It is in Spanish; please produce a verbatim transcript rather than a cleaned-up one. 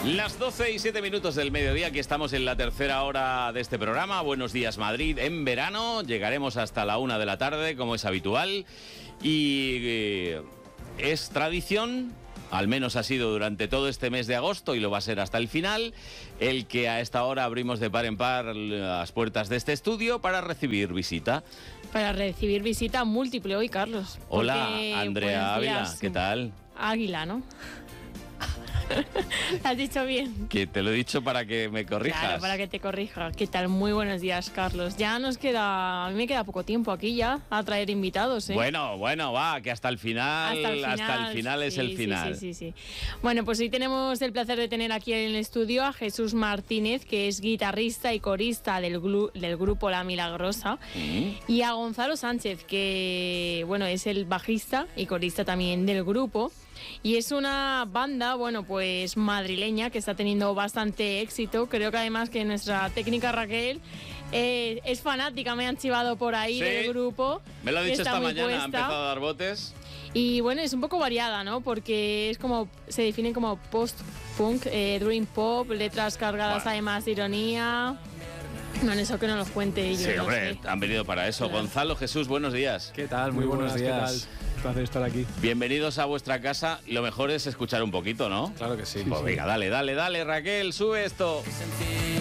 Las doce y siete minutos del mediodía, aquí estamos en la tercera hora de este programa. Buenos días, Madrid, en verano. Llegaremos hasta la una de la tarde, como es habitual. Y eh, es tradición, al menos ha sido durante todo este mes de agosto y lo va a ser hasta el final, el que a esta hora abrimos de par en par las puertas de este estudio para recibir visita. Para recibir visita múltiple hoy, Carlos. Hola, Porque, Andrea Ávila, días, ¿qué tal? Águila, ¿no? Has dicho bien. Que te lo he dicho para que me corrijas. Claro, para que te corrija. ¿Qué tal? Muy buenos días, Carlos. Ya nos queda, a mí me queda poco tiempo aquí ya a traer invitados, ¿eh? Bueno, bueno, va, que hasta el final, hasta el final, hasta el final es sí, el final. Sí, sí, sí, sí. Bueno, pues hoy tenemos el placer de tener aquí en el estudio a Jesús Martínez, que es guitarrista y corista del, glu- del grupo La Milagrosa, mm. y a Gonzalo Sánchez, que, bueno, es el bajista y corista también del grupo. Y es una banda, bueno, pues madrileña que está teniendo bastante éxito. Creo que además que nuestra técnica Raquel eh, es fanática, me han chivado por ahí, sí, del grupo. Me lo ha dicho esta mañana, puesta. Ha empezado a dar botes. Y bueno, es un poco variada, ¿no? Porque es como, se define como post-punk, eh, dream pop, letras cargadas bueno. además de ironía. Bueno, eso que no nos cuente ellos. Sí, hombre, no sé. Han venido para eso. Claro. Gonzalo, Jesús, buenos días. ¿Qué tal? Muy, Muy buenos, buenos días. Un placer estar aquí. Bienvenidos a vuestra casa. Lo mejor es escuchar un poquito, ¿no? Claro que sí. Pues sí. venga, dale, dale, dale, Raquel, sube esto.